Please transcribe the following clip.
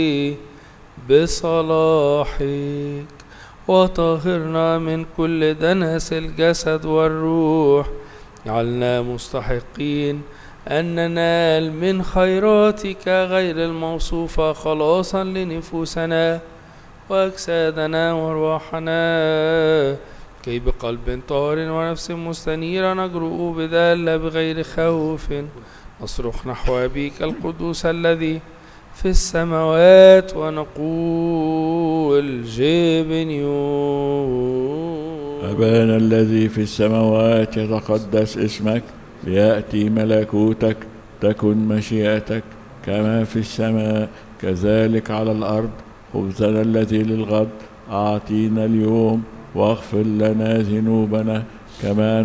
بصلاحك، وطهرنا من كل دنس الجسد والروح، جعلنا مستحقين أن ننال من خيراتك غير الموصوفة خلاصا لنفوسنا وأجسادنا وأرواحنا، كي بقلب طاهر ونفس مستنيرة نجرؤ بذلة بغير خوف نصرخ نحو أبيك القدوس الذي في السماوات ونقول جبنيون. أبانا الذي في السماوات يتقدس اسمك، ليأتي ملكوتك، تكن مشيئتك كما في السماء كذلك على الأرض. خبزنا الذي للغد أعطينا اليوم، واغفر لنا ذنوبنا كما